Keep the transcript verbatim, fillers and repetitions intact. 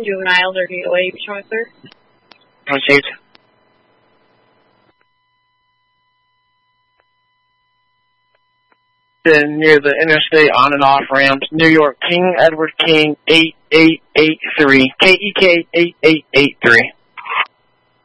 Austin, juvenile, or D O A, showing, sir? Received. Then near the interstate on and off ramps, New York, King Edward King, eight eight eight three, K E K eight eight eight three.